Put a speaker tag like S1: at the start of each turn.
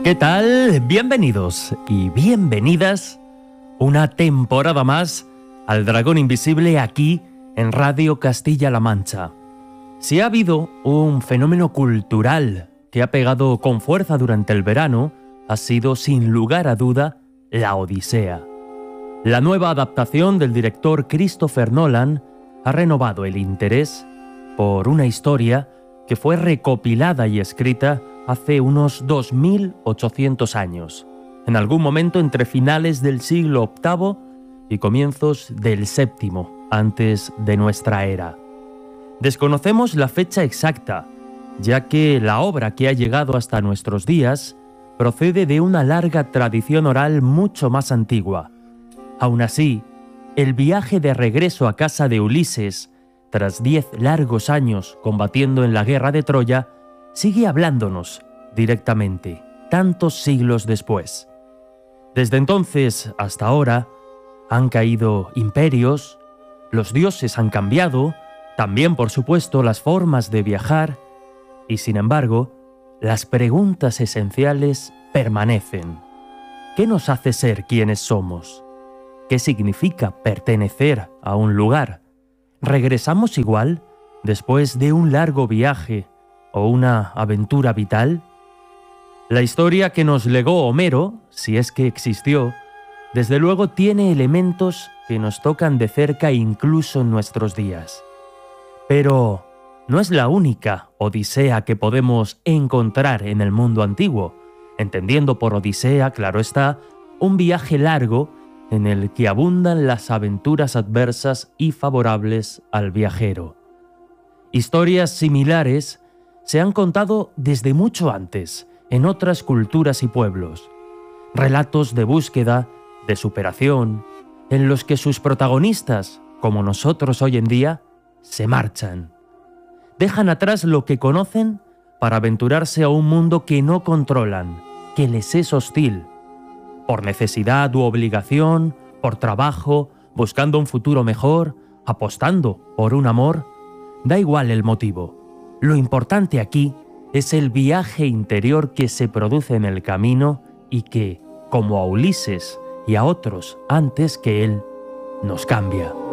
S1: ¿Qué tal? Bienvenidos y bienvenidas una temporada más al Dragón Invisible aquí en Radio Castilla-La Mancha. Si ha habido un fenómeno cultural que ha pegado con fuerza durante el verano, ha sido sin lugar a duda La Odisea. La nueva adaptación del director Christopher Nolan ha renovado el interés por una historia que fue recopilada y escrita hace unos 2800 años, en algún momento entre finales del siglo VIII y comienzos del VII antes de nuestra era. Desconocemos la fecha exacta, ya que la obra que ha llegado hasta nuestros días procede de una larga tradición oral mucho más antigua. Aún así, el viaje de regreso a casa de Ulises, tras 10 largos años combatiendo en la guerra de Troya, sigue hablándonos directamente, tantos siglos después. Desde entonces hasta ahora, han caído imperios, los dioses han cambiado, también por supuesto las formas de viajar, y sin embargo, las preguntas esenciales permanecen. ¿Qué nos hace ser quienes somos? ¿Qué significa pertenecer a un lugar? ¿Regresamos igual después de un largo viaje o una aventura vital? La historia que nos legó Homero, si es que existió, desde luego tiene elementos que nos tocan de cerca incluso en nuestros días. Pero no es la única Odisea que podemos encontrar en el mundo antiguo, entendiendo por Odisea, claro está, un viaje largo en el que abundan las aventuras adversas y favorables al viajero. Historias similares se han contado desde mucho antes en otras culturas y pueblos. Relatos de búsqueda, de superación, en los que sus protagonistas, como nosotros hoy en día, se marchan. Dejan atrás lo que conocen para aventurarse a un mundo que no controlan, que les es hostil. Por necesidad u obligación, por trabajo, buscando un futuro mejor, apostando por un amor, da igual el motivo. Lo importante aquí es el viaje interior que se produce en el camino y que, como a Ulises y a otros antes que él, nos cambia.